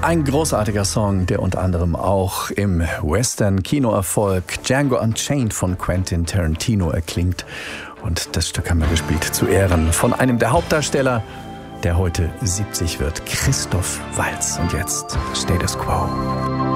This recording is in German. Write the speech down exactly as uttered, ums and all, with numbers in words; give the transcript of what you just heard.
Ein großartiger Song, der unter anderem auch im Western-Kinoerfolg Django Unchained von Quentin Tarantino erklingt. Und das Stück haben wir gespielt zu Ehren von einem der Hauptdarsteller, der heute siebzig wird, Christoph Waltz. Und jetzt Status Quo.